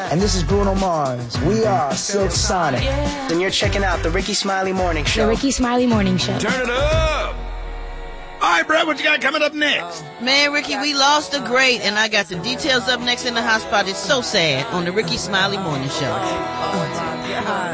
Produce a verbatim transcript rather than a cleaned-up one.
And this is Bruno Mars. We are Silk Sonic. And you're checking out the Ricky Smiley Morning Show. The Ricky Smiley Morning Show. Turn it up! All right, Brett, what you got coming up next? Man, Ricky, we lost the great, and I got the details up next in the hot spot. It's so sad on the Ricky Smiley Morning Show.